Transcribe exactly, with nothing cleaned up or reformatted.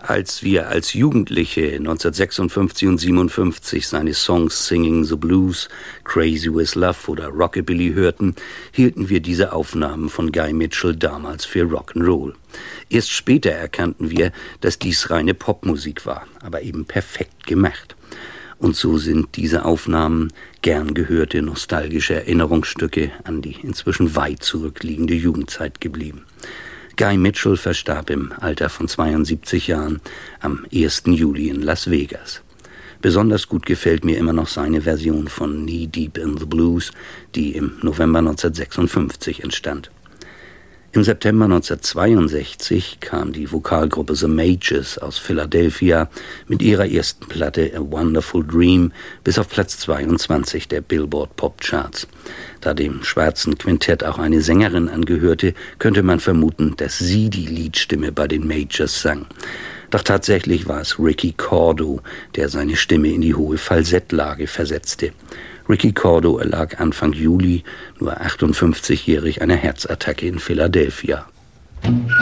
Als wir als Jugendliche neunzehnhundertsechsundfünfzig und siebenundfünfzig seine Songs Singing the Blues, Crazy with Love oder Rockabilly hörten, hielten wir diese Aufnahmen von Guy Mitchell damals für Rock'n'Roll. Erst später erkannten wir, dass dies reine Popmusik war, aber eben perfekt gemacht. Und so sind diese Aufnahmen gern gehörte nostalgische Erinnerungsstücke an die inzwischen weit zurückliegende Jugendzeit geblieben. Guy Mitchell verstarb im Alter von zweiundsiebzig Jahren am ersten Juli in Las Vegas. Besonders gut gefällt mir immer noch seine Version von Knee Deep in the Blues, die im November neunzehnhundertsechsundfünfzig entstand. Im September neunzehnhundertzweiundsechzig kam die Vokalgruppe The Majors aus Philadelphia mit ihrer ersten Platte A Wonderful Dream bis auf Platz zweiundzwanzig der Billboard Pop Charts. Da dem schwarzen Quintett auch eine Sängerin angehörte, könnte man vermuten, dass sie die Leadstimme bei den Majors sang. Doch tatsächlich war es Ricky Cordo, der seine Stimme in die hohe Falsettlage versetzte. Ricky Cordo erlag Anfang Juli, nur achtundfünfzigjährig, einer Herzattacke in Philadelphia.